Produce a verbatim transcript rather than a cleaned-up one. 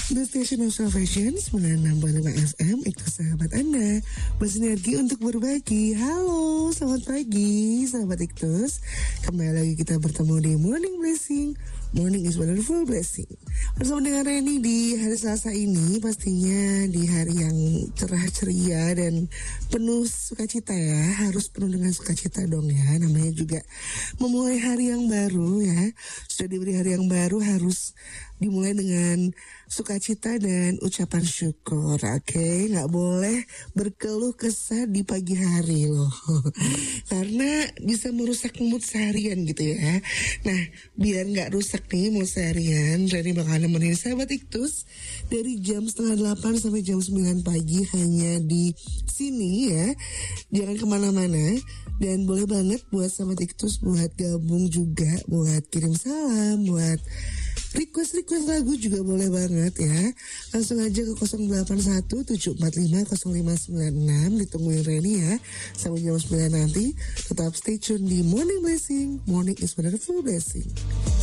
The Station of Salvation sembilan puluh enam koma lima F M, itu sahabat Anda bersinergi untuk berbagi. Halo, selamat pagi sahabat Iktus. Kembali lagi kita bertemu di Morning Blessing. Morning is wonderful blessing. Bersama dengan Reni di hari Selasa ini, pastinya di hari yang cerah ceria dan penuh sukacita ya. Harus penuh dengan sukacita dong ya. Namanya juga memulai hari yang baru ya. Sudah diberi hari yang baru, harus dimulai dengan sukacita dan ucapan syukur. Oke, okay? Nggak boleh berkeluh kesah di pagi hari loh. Karena bisa merusak mood seharian gitu ya. Nah, biar nggak rusak nih mood seharian, Reni bakal nemenin sahabat Iktus dari jam setengah delapan sampai jam sembilan pagi hanya di sini ya. Jangan kemana-mana. Dan boleh banget buat sahabat Iktus buat gabung juga, buat kirim salam, buat request-request lagu juga boleh banget ya. Langsung aja ke nol delapan satu tujuh empat lima nol lima sembilan enam. Ditungguin Reni ya sampai jam sembilan nanti. Tetap stay tune di Morning Blessing. Morning is wonderful blessing.